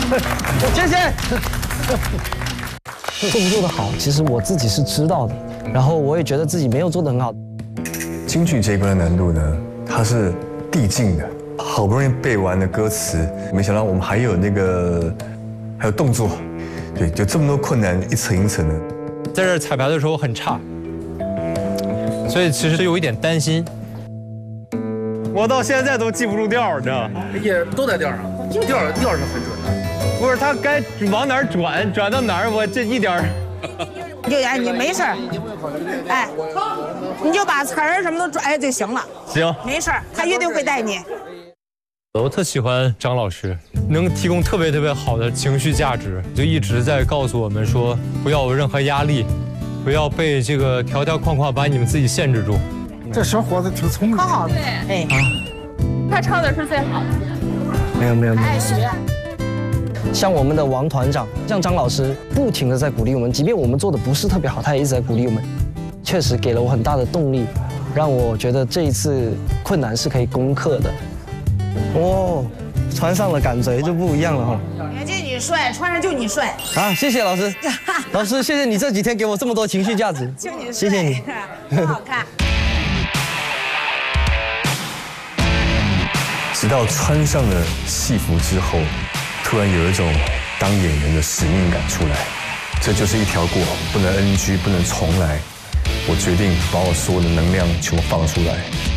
谢谢。做不做得好，其实我自己是知道的，然后我也觉得自己没有做得很好。 京剧这一关的难度呢，它是递进的，好不容易背完的歌词，没想到我们还有动作，对，就这么多困难，一层一层的。 在这彩排的时候很差，所以其实有一点担心。我到现在都记不住调，你知道吗？ 也都在调上，调是很准的。 不是他该往哪儿转到哪儿，我这一点儿。 就哎，你没事儿，哎，你就把词儿什么都转就行了。 行， 没事儿，他一定会带你。 我特喜欢张老师，能提供特别好的情绪价值，就一直在告诉我们说，不要有任何压力，不要被这个条条框框把你们自己限制住。 这小伙子挺聪明， 可好了，哎， 他唱的是最好的。 没有。 爱学。 像我们的王团长，像张老师，不停地在鼓励我们，即便我们做的不是特别好，他也一直在鼓励我们，确实给了我很大的动力，让我觉得这一次困难是可以攻克的。哦，穿上了感觉就不一样了哈。 就你帅，穿上就你帅。 啊，谢谢老师，老师谢谢你这几天给我这么多情绪价值， 就你帅， 谢谢你， 很好看。 直到穿上了戏服之后，突然有一种当演员的使命感出来，这就是一条过，不能 NG， 不能重来。我决定把我所有的能量全部放出来。